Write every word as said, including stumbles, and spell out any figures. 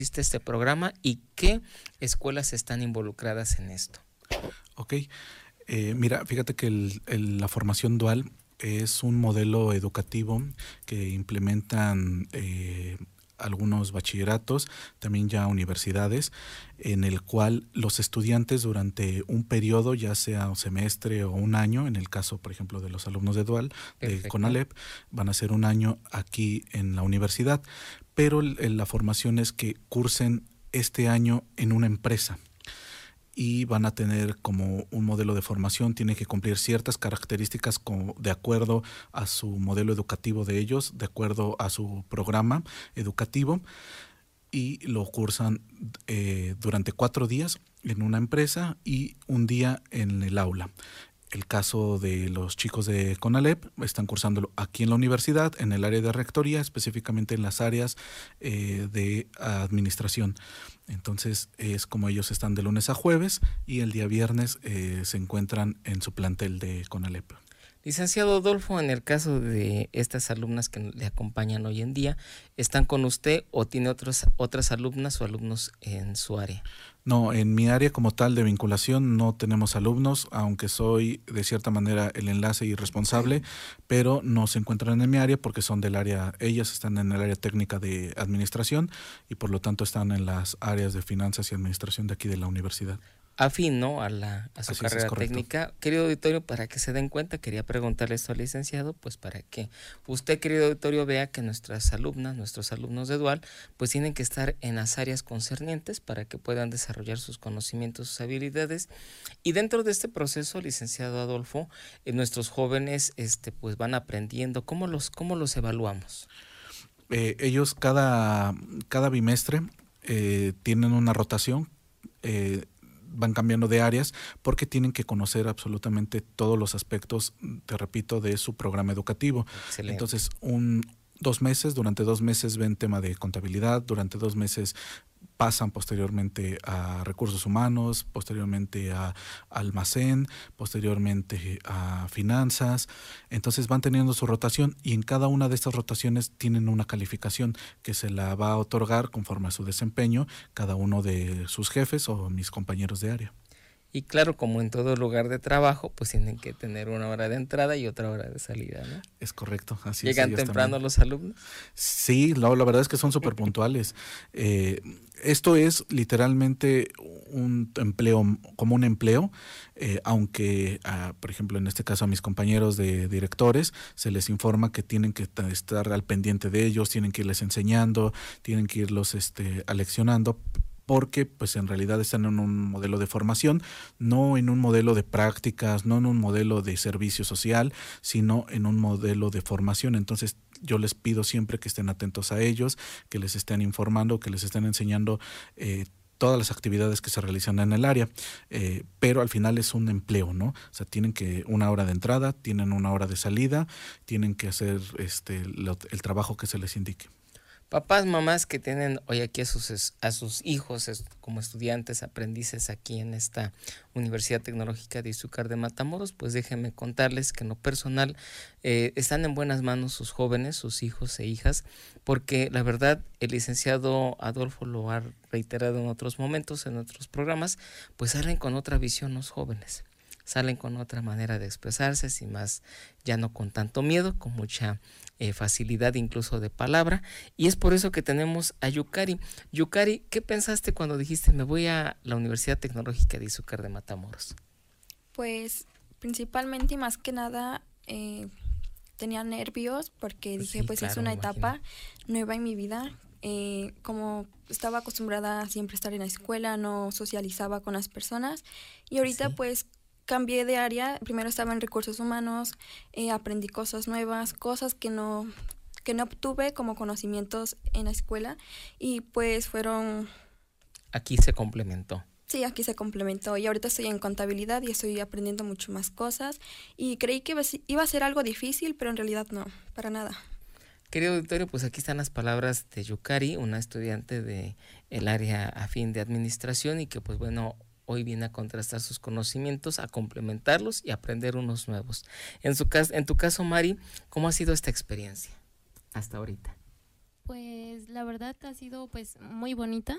consiste este programa y qué escuelas están involucradas en esto? Ok, eh, mira, fíjate que el, el, la formación dual es un modelo educativo que implementan eh, algunos bachilleratos, también ya universidades, en el cual los estudiantes durante un periodo, ya sea un semestre o un año, en el caso, por ejemplo, de los alumnos de Dual, Perfecto. de CONALEP, van a ser un año aquí en la universidad, pero la formación es que cursen este año en una empresa y van a tener como un modelo de formación, tienen que cumplir ciertas características como de acuerdo a su modelo educativo de ellos, de acuerdo a su programa educativo, y lo cursan eh, durante cuatro días en una empresa y un día en el aula. El caso de los chicos de CONALEP están cursándolo aquí en la universidad, en el área de rectoría, específicamente en las áreas eh, de administración. Entonces es como ellos están de lunes a jueves y el día viernes eh, se encuentran en su plantel de CONALEP. Licenciado Adolfo, en el caso de estas alumnas que le acompañan hoy en día, ¿están con usted o tiene otros, otras alumnas o alumnos en su área? No, en mi área como tal de vinculación no tenemos alumnos, aunque soy de cierta manera el enlace y responsable, pero no se encuentran en mi área porque son del área, ellas están en el área técnica de administración y por lo tanto están en las áreas de finanzas y administración de aquí de la universidad. Afín, ¿no? A, la, a su Así carrera es, técnica. Querido auditorio, para que se den cuenta, quería preguntarle esto al licenciado, pues para que usted, querido auditorio, vea que nuestras alumnas, nuestros alumnos de Dual, pues tienen que estar en las áreas concernientes para que puedan desarrollar sus conocimientos, sus habilidades. Y dentro de este proceso, licenciado Adolfo, eh, nuestros jóvenes este, pues van aprendiendo. ¿Cómo los, cómo los evaluamos? Eh, ellos cada, cada bimestre eh, tienen una rotación, eh, van cambiando de áreas porque tienen que conocer absolutamente todos los aspectos, te repito, de su programa educativo. Excelente. Entonces, un, dos meses, durante dos meses ven tema de contabilidad, durante dos meses pasan posteriormente a recursos humanos, posteriormente a almacén, posteriormente a finanzas. Entonces van teniendo su rotación y en cada una de estas rotaciones tienen una calificación que se la va a otorgar conforme a su desempeño cada uno de sus jefes o mis compañeros de área. Y claro, como en todo lugar de trabajo, pues tienen que tener una hora de entrada y otra hora de salida, ¿no? Es correcto, así es. ¿Llegan temprano también los alumnos? Sí, no, la verdad es que son súper puntuales. Eh, esto es literalmente un empleo, como un empleo, eh, aunque, a, por ejemplo, en este caso a mis compañeros de directores se les informa que tienen que estar al pendiente de ellos, tienen que irles enseñando, tienen que irlos este, aleccionando, porque pues en realidad están en un modelo de formación, no en un modelo de prácticas, no en un modelo de servicio social, sino en un modelo de formación. Entonces yo les pido siempre que estén atentos a ellos, que les estén informando, que les estén enseñando eh, todas las actividades que se realizan en el área, eh, pero al final es un empleo, ¿no? O sea, tienen que una hora de entrada, tienen una hora de salida, tienen que hacer este lo, el trabajo que se les indique. Papás, mamás que tienen hoy aquí a sus, a sus hijos como estudiantes, aprendices aquí en esta Universidad Tecnológica de Izúcar de Matamoros, pues déjenme contarles que en lo personal eh, están en buenas manos sus jóvenes, sus hijos e hijas, porque la verdad el licenciado Adolfo lo ha reiterado en otros momentos, en otros programas, pues salen con otra visión los jóvenes. Salen con otra manera de expresarse, sin más, ya no con tanto miedo, con mucha eh, facilidad incluso de palabra, y es por eso que tenemos a Yukari. Yukari, ¿qué pensaste cuando dijiste me voy a la Universidad Tecnológica de Izúcar de Matamoros? Pues principalmente y más que nada eh, tenía nervios porque dije sí, pues claro, es una etapa nueva en mi vida. Eh, como estaba acostumbrada a siempre estar en la escuela, no socializaba con las personas y ahorita sí. pues cambié de área, primero estaba en recursos humanos, eh, aprendí cosas nuevas, cosas que no, que no obtuve como conocimientos en la escuela y pues fueron... Aquí se complementó. Sí, aquí se complementó y ahorita estoy en contabilidad y estoy aprendiendo mucho más cosas y creí que iba a ser algo difícil, pero en realidad no, para nada. Querido auditorio, pues aquí están las palabras de Yukari, una estudiante de el área afín de administración y que pues bueno, hoy viene a contrastar sus conocimientos, a complementarlos y a aprender unos nuevos. En, su caso, en tu caso, Mari, ¿cómo ha sido esta experiencia hasta ahorita? Pues la verdad ha sido pues muy bonita.